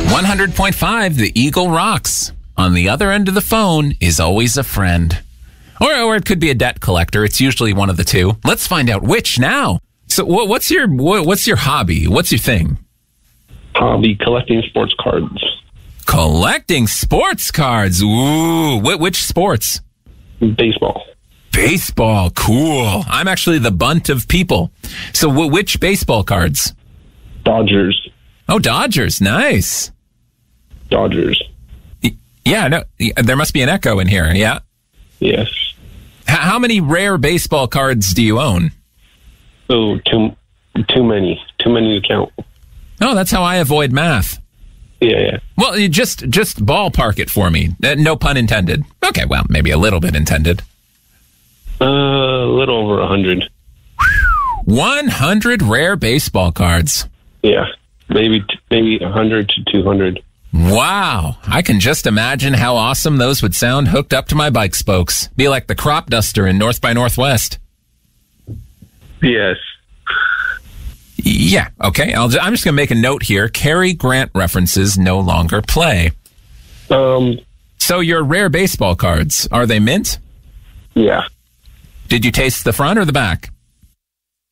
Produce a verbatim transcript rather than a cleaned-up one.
one hundred point five, the Eagle rocks. On the other end of the phone is always a friend. Or, or it could be a debt collector. It's usually one of the two. Let's find out which now. So what, what's your what, what's your hobby? What's your thing? Hobby, collecting sports cards. Collecting sports cards. Ooh, wh- which sports? Baseball. Baseball. Cool. I'm actually the bunt of people. So wh- which baseball cards? Dodgers. Oh, Dodgers. Nice. Dodgers. Y- Yeah, no, y- there must be an echo in here. Yeah. Yes. H- how many rare baseball cards do you own? Oh, too, too many. Too many to count. Oh, that's how I avoid math. Yeah, yeah. Well, you just just ballpark it for me. Uh, no pun intended. Okay, well, maybe a little bit intended. Uh, a little over a hundred. one hundred rare baseball cards. Yeah, maybe maybe a hundred to two hundred. Wow. I can just imagine how awesome those would sound hooked up to my bike spokes. Be like the crop duster in North by Northwest. Yes. Yeah, okay. I'll ju- I'm just going to make a note here. Cary Grant references no longer play. Um. So your rare baseball cards, are they mint? Yeah. Did you taste the front or the back?